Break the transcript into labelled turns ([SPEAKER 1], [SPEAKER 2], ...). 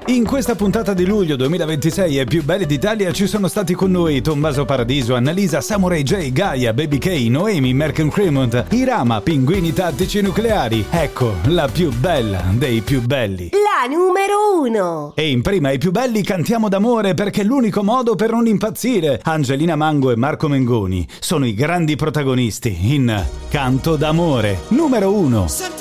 [SPEAKER 1] In questa puntata di luglio 2026 ai più belli d'Italia ci sono stati con noi Tommaso Paradiso, Annalisa, Samurai J, Gaia, Baby K, Noemi, Merken Cremont, Irama, Pinguini Tattici Nucleari. Ecco, la più bella dei più belli.
[SPEAKER 2] La numero 1.
[SPEAKER 1] E in prima ai più belli cantiamo d'amore perché è l'unico modo per non impazzire. Angelina Mango e Marco Mengoni sono i grandi protagonisti in Canto d'amore. Numero 1.
[SPEAKER 3] Senti